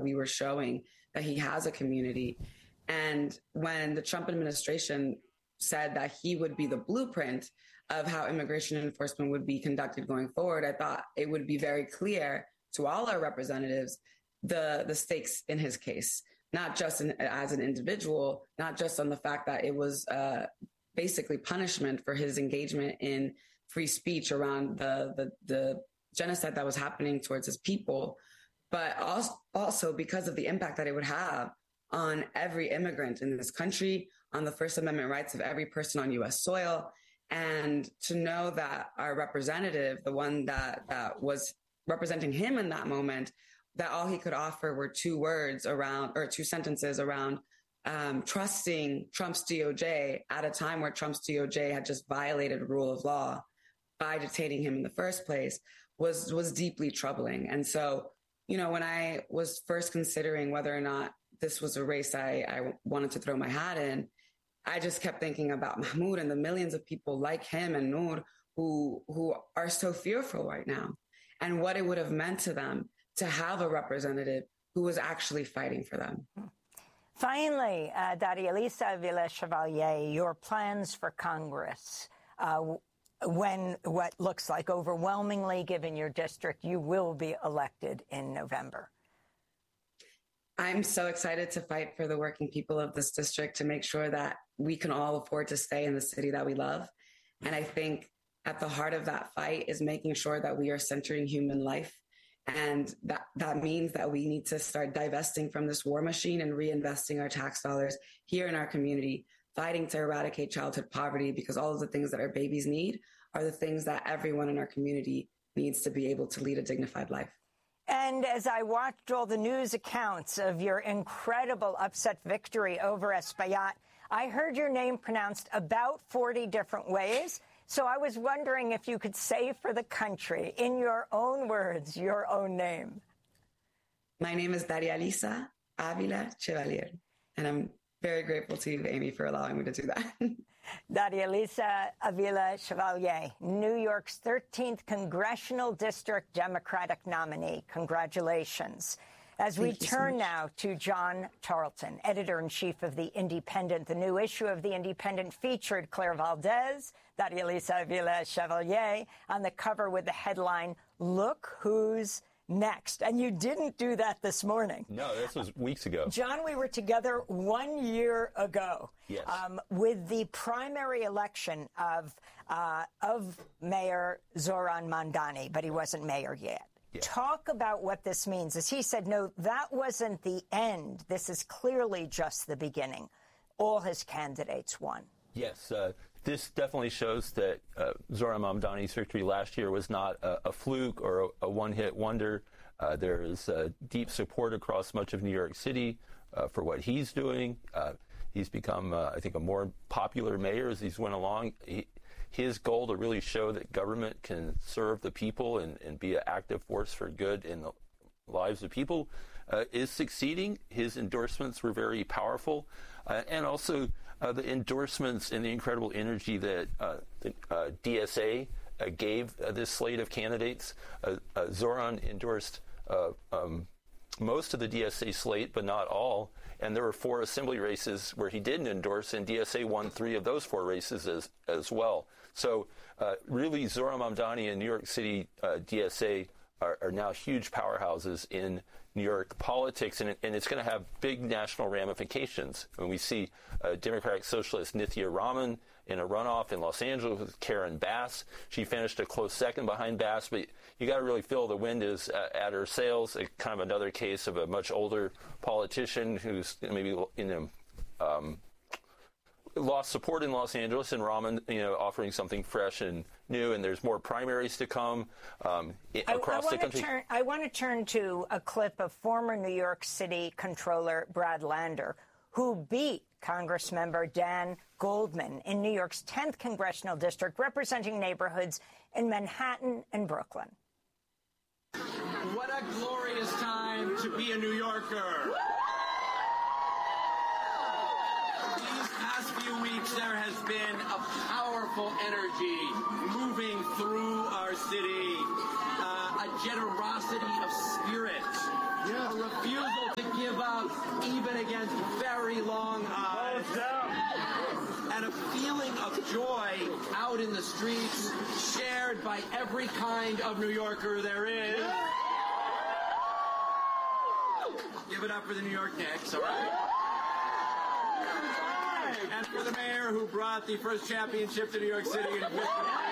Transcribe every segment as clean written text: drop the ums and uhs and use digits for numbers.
we were showing that he has a community. And when the Trump administration said that he would be the blueprint of how immigration enforcement would be conducted going forward, I thought it would be very clear to all our representatives the stakes in his case, not just as an individual, not just on the fact that it was basically punishment for his engagement in free speech around the genocide that was happening towards his people, but also because of the impact that it would have on every immigrant in this country, on the First Amendment rights of every person on U.S. soil. And to know that our representative, the one that was representing him in that moment, that all he could offer were two sentences around trusting Trump's DOJ at a time where Trump's DOJ had just violated rule of law by detaining him in the first place was deeply troubling. And so, when I was first considering whether or not this was a race I wanted to throw my hat in, I just kept thinking about Mahmoud and the millions of people like him and Noor who are so fearful right now, and what it would have meant to them to have a representative who was actually fighting for them. Finally, Darialisa Avila-Chevalier, your plans for Congress, when what looks like overwhelmingly, given your district, you will be elected in November. I'm so excited to fight for the working people of this district to make sure that we can all afford to stay in the city that we love. And I think at the heart of that fight is making sure that we are centering human life. And that means that we need to start divesting from this war machine and reinvesting our tax dollars here in our community, fighting to eradicate childhood poverty, because all of the things that our babies need are the things that everyone in our community needs to be able to lead a dignified life. And as I watched all the news accounts of your incredible upset victory over Espaillat, I heard your name pronounced about 40 different ways. So I was wondering if you could say for the country, in your own words, your own name. My name is Darialisa Avila-Chevalier, and I'm very grateful to you, Amy, for allowing me to do that. Darialisa Avila-Chevalier, New York's 13th Congressional District Democratic nominee. Congratulations. As we turn now to John Tarleton, editor-in-chief of The Independent, the new issue of The Independent featured Claire Valdez, Darialisa Avila-Chevalier, on the cover with the headline, "Look Who's Next." And you didn't do that this morning. No, this was weeks ago. John, we were together 1 year ago. Yes. With the primary election of Mayor Zoran Mamdani, but he wasn't mayor yet. Yeah. Talk about what this means. As he said, no, that wasn't the end. This is clearly just the beginning. All his candidates won. Yes, this definitely shows that Zoran Mamdani's victory last year was not a fluke or a one-hit wonder. There is deep support across much of New York City for what he's doing. He's become, I think, a more popular mayor as he's went along. His goal to really show that government can serve the people and be an active force for good in the lives of people is succeeding. His endorsements were very powerful. And also the endorsements and the incredible energy that the DSA gave this slate of candidates. Zoran endorsed most of the DSA slate, but not all. And there were 4 assembly races where he didn't endorse, and DSA won 3 of those 4 races as well. So really, Zoran Mamdani and New York City DSA are now huge powerhouses in New York politics, and it's going to have big national ramifications. When we see Democratic Socialist Nithya Raman in a runoff in Los Angeles with Karen Bass, she finished a close second behind Bass, but you got to really feel the wind is at her sails. Kind of another case of a much older politician who's maybe lost support in Los Angeles, and Raman, offering something fresh and new, and there's more primaries to come across the country. I want to turn to a clip of former New York City Comptroller Brad Lander, who beat Congressmember Dan Goldman in New York's 10th Congressional District, representing neighborhoods in Manhattan and Brooklyn. What a glorious time to be a New Yorker. There has been a powerful energy moving through our city, a generosity of spirit A refusal to give up even against very long odds. And a feeling of joy out in the streets shared by every kind of New Yorker there is. Give it up for the New York Knicks, all right? And for the mayor who brought the first championship to New York City in history.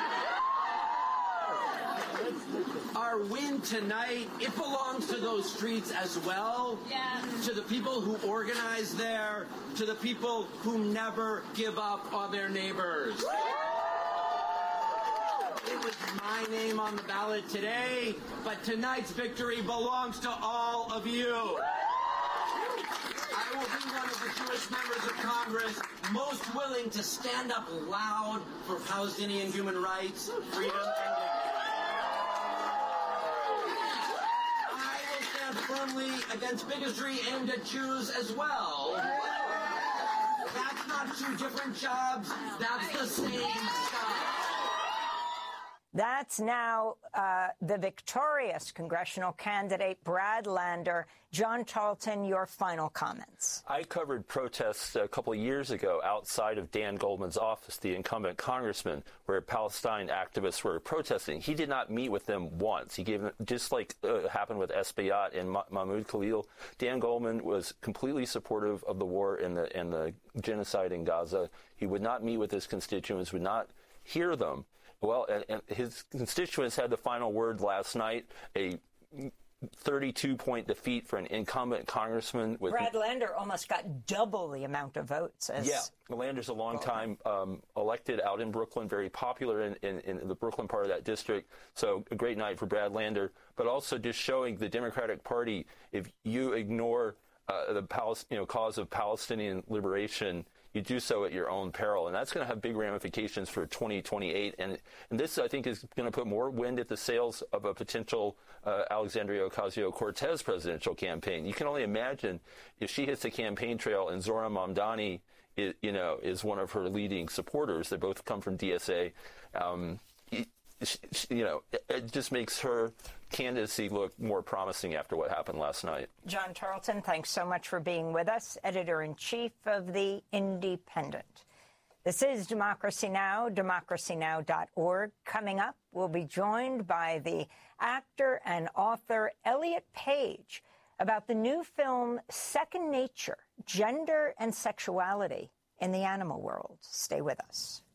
Our win tonight, it belongs to those streets as well. Yeah. To the people who organize there, to the people who never give up on their neighbors. It was my name on the ballot today, but tonight's victory belongs to all of you. I will be one of the Jewish members of Congress most willing to stand up loud for Palestinian human rights, freedom, and dignity. I will stand firmly against bigotry aimed at Jews as well. That's not two different jobs. That's the same job. That's now the victorious congressional candidate, Brad Lander. John Tarleton, your final comments. I covered protests a couple of years ago outside of Dan Goldman's office, the incumbent congressman, where Palestine activists were protesting. He did not meet with them once. He gave them, just like happened with Esbayat and Mahmoud Khalil, Dan Goldman was completely supportive of the war and the genocide in Gaza. He would not meet with his constituents, would not hear them. Well, and his constituents had the final word last night, a 32-point defeat for an incumbent congressman. Brad Lander almost got double the amount of votes. Yeah, Lander's a long-time elected out in Brooklyn, very popular in the Brooklyn part of that district. So a great night for Brad Lander, but also just showing the Democratic Party, if you ignore the cause of Palestinian liberation, you do so at your own peril. And that's going to have big ramifications for 2028. And this, I think, is going to put more wind at the sails of a potential Alexandria Ocasio-Cortez presidential campaign. You can only imagine if she hits the campaign trail and Zohran Mamdani is one of her leading supporters. They both come from DSA. It just makes her candidacy look more promising after what happened last night. John Tarleton, thanks so much for being with us, editor-in-chief of The Independent. This is Democracy Now!, democracynow.org. Coming up, we'll be joined by the actor and author Elliot Page about the new film Second Nature, Gender and Sexuality in the Animal World. Stay with us.